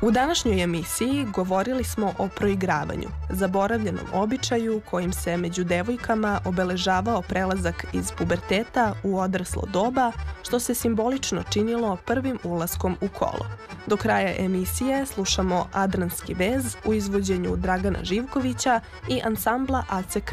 U današnjoj emisiji govorili smo o proigravanju, zaboravljenom običaju kojim se među devojkama obeležavao prelazak iz puberteta u odraslo doba, što se simbolično činilo prvim ulaskom u kolo. Do kraja emisije slušamo Adranski vez u izvođenju Dragana Živkovića i ansambla AC